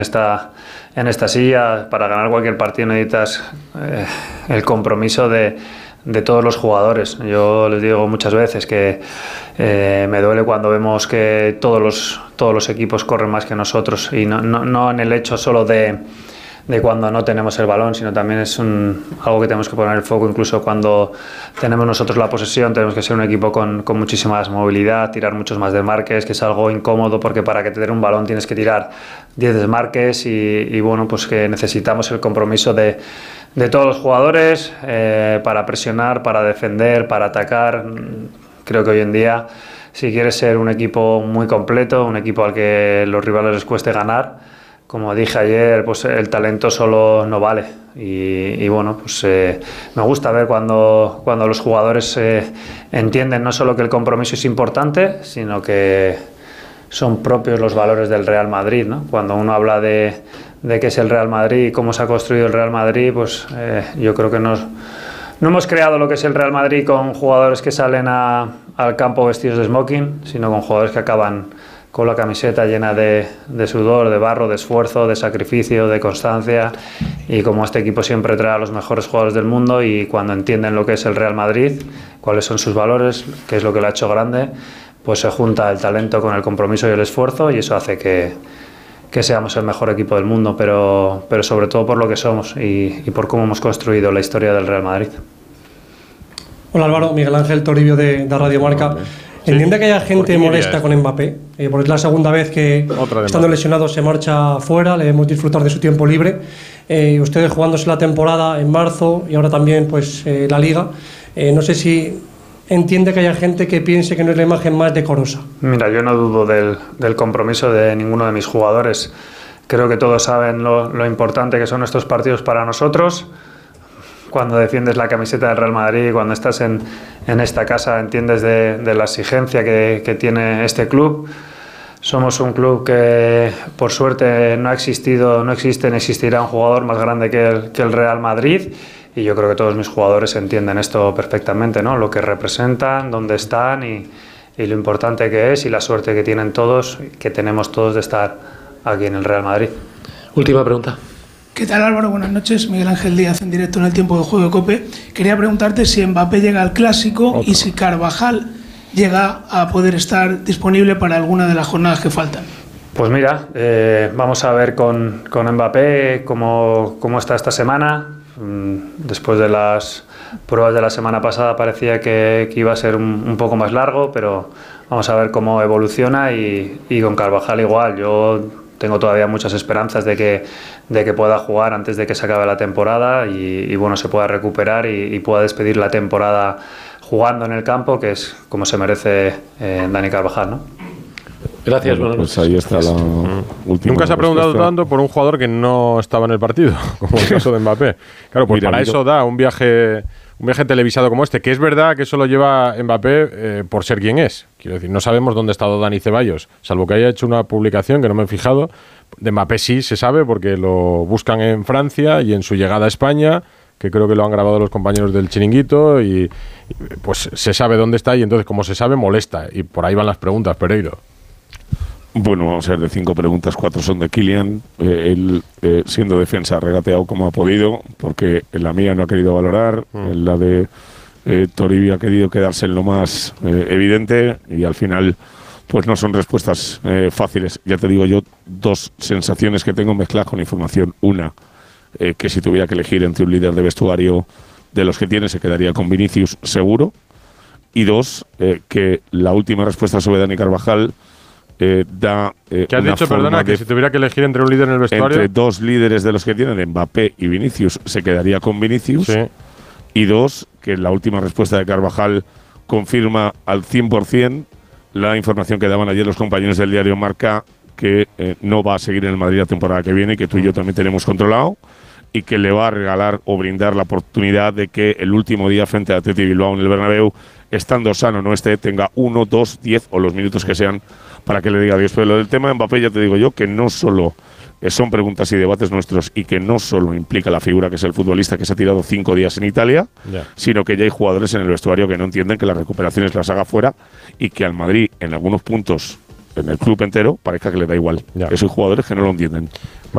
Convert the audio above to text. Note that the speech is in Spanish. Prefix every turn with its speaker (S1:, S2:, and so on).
S1: en esta silla. Para ganar cualquier partido necesitas el compromiso de todos los jugadores. Yo les digo muchas veces que me duele cuando vemos que todos los equipos corren más que nosotros, y no en el hecho solo de cuando no tenemos el balón, sino también es algo que tenemos que poner el foco. Incluso cuando tenemos nosotros la posesión, tenemos que ser un equipo con muchísima más movilidad, tirar muchos más desmarques, que es algo incómodo, porque para que te den un balón tienes que tirar 10 desmarques, y bueno, pues que necesitamos el compromiso de todos los jugadores para presionar, para defender, para atacar. Creo que hoy en día, si quieres ser un equipo muy completo, un equipo al que los rivales les cueste ganar, como dije ayer, pues el talento solo no vale. Y bueno, pues me gusta ver cuando los jugadores entienden no solo que el compromiso es importante, sino que son propios los valores del Real Madrid, ¿no? Cuando uno habla de qué es el Real Madrid y cómo se ha construido el Real Madrid, pues yo creo que no hemos creado lo que es el Real Madrid con jugadores que salen al campo vestidos de smoking, sino con jugadores que acaban con la camiseta llena de sudor, de barro, de esfuerzo, de sacrificio, de constancia. Y como este equipo siempre trae a los mejores jugadores del mundo, y cuando entienden lo que es el Real Madrid, cuáles son sus valores, qué es lo que lo ha hecho grande, pues se junta el talento con el compromiso y el esfuerzo, y eso hace que seamos el mejor equipo del mundo, pero sobre todo por lo que somos y por cómo hemos construido la historia del Real Madrid.
S2: Hola Álvaro, Miguel Ángel Toribio de Radio Marca. Entiende que haya gente molesta con Mbappé, porque es la segunda vez que, estando lesionado, se marcha fuera. Le vemos disfrutar de su tiempo libre. Ustedes jugándose la temporada en marzo y ahora también pues la Liga. No sé si entiende que haya gente que piense que no es la imagen más decorosa.
S1: Mira, yo no dudo del compromiso de ninguno de mis jugadores. Creo que todos saben lo importante que son estos partidos para nosotros. Cuando defiendes la camiseta del Real Madrid, cuando estás en esta casa, entiendes de la exigencia que tiene este club. Somos un club que, por suerte, no existe ni existirá un jugador más grande que el Real Madrid, y yo creo que todos mis jugadores entienden esto perfectamente, ¿no? Lo que representan, dónde están y lo importante que es, y la suerte que tienen todos, que tenemos todos de estar aquí en el Real Madrid.
S3: Última pregunta.
S4: ¿Qué tal, Álvaro? Buenas noches. Miguel Ángel Díaz, en directo en el Tiempo de Juego de COPE. Quería preguntarte si Mbappé llega al Clásico y si Carvajal llega a poder estar disponible para alguna de las jornadas que faltan.
S1: Pues mira, vamos a ver con Mbappé cómo está esta semana. Después de las pruebas de la semana pasada parecía que iba a ser un poco más largo, pero vamos a ver cómo evoluciona, y con Carvajal igual. Yo tengo todavía muchas esperanzas de que pueda jugar antes de que se acabe la temporada y bueno, se pueda recuperar y pueda despedir la temporada jugando en el campo, que es como se merece Dani Carvajal, ¿no?
S3: Gracias,
S5: bueno, pues ahí está la última.
S6: Nunca se ha preguntado tanto por un jugador que no estaba en el partido, como el caso de Mbappé. Claro, pues para eso da un viaje televisado como este, que es verdad que eso lo lleva Mbappé por ser quien es. Quiero decir, no sabemos dónde ha estado Dani Ceballos, salvo que haya hecho una publicación que no me he fijado. De Mbappé sí se sabe, porque lo buscan en Francia y en su llegada a España, que creo que lo han grabado los compañeros del Chiringuito, y pues se sabe dónde está, y entonces, como se sabe, molesta. Y por ahí van las preguntas, Pereiro.
S5: Bueno, vamos a ver, de 5 preguntas, 4 son de Kylian. Él, siendo defensa, ha regateado como ha podido, porque en la mía no ha querido valorar, en la de Toribio ha querido quedarse en lo más evidente, y al final pues no son respuestas fáciles. Ya te digo yo, 2 sensaciones que tengo mezcladas con información. Una, que si tuviera que elegir entre un líder de vestuario de los que tiene, se quedaría con Vinicius seguro. Y 2, que la última respuesta sobre Dani Carvajal da
S6: ¿qué has dicho, perdona? Que si tuviera que elegir entre un líder en el vestuario,
S5: entre 2 líderes de los que tienen, Mbappé y Vinicius, se quedaría con Vinicius.
S6: Sí.
S5: Y 2, que la última respuesta de Carvajal confirma al 100% la información que daban ayer los compañeros del diario Marca, que no va a seguir en el Madrid la temporada que viene, que tú y yo también tenemos controlado, y que le va a regalar o brindar la oportunidad de que el último día frente a Athletic Bilbao en el Bernabéu, estando sano no esté, tenga 1, 2, 10 o los minutos que sean para que le diga adiós. Pero lo del tema de Mbappé, ya te digo yo, que no solo son preguntas y debates nuestros, y que no solo implica la figura que es el futbolista que se ha tirado 5 días en Italia, sino que ya hay jugadores en el vestuario que no entienden que las recuperaciones las haga fuera, y que al Madrid, en algunos puntos, en el club entero, parezca que le da igual. Esos jugadores que no lo entienden.